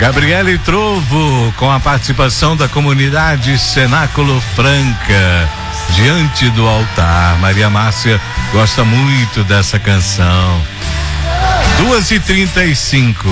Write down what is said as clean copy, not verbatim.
Gabriele Trovo, com a participação da comunidade Cenáculo Franca, Diante do Altar. Maria Márcia gosta muito dessa canção. 2h35.